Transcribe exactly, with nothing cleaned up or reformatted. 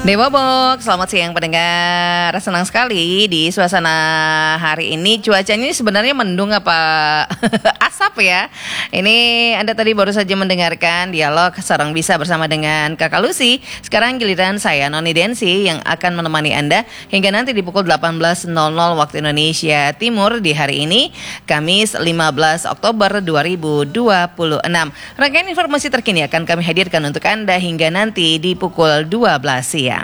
Debobok, selamat siang pendengar. Senang sekali di suasana hari ini. Cuacanya sebenarnya mendung apa asap ya. Ini Anda tadi baru saja mendengarkan dialog Sarang Bisa bersama dengan Kakak Lucy. Sekarang giliran saya Noni Densi yang akan menemani Anda hingga nanti di pukul delapan belas nol nol waktu Indonesia Timur di hari ini, Kamis lima belas Oktober dua ribu dua puluh enam. Rangkaian informasi terkini akan kami hadirkan untuk Anda hingga nanti di pukul dua belas siang.